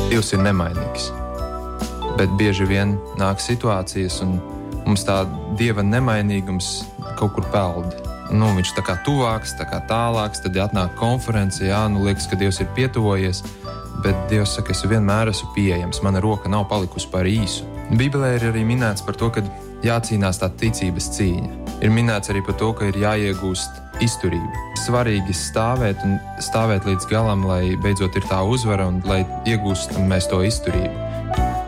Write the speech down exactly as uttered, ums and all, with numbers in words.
Dievs ir nemainīgs. Bet bieži vien nāk situācijas, un mums tā Dieva nemainīgums kaut kur peld. Nu, viņš tā kā tuvāks, tā kā tālāks, tad atnāk konference, jā, nu liekas, ka Dievs ir pietuvojies, bet Dievs saka, es vienmēr esmu pieejams, mana roka nav palikusi par īsu. Bībelē ir arī minēts par to, ka jācīnās tā ticības cīņa. Ir minēts arī par to, ka ir jāiegūst izturība. Svarīgi stāvēt un stāvēt līdz galam, lai beidzot ir tā uzvara un lai iegūstam mēs to izturību.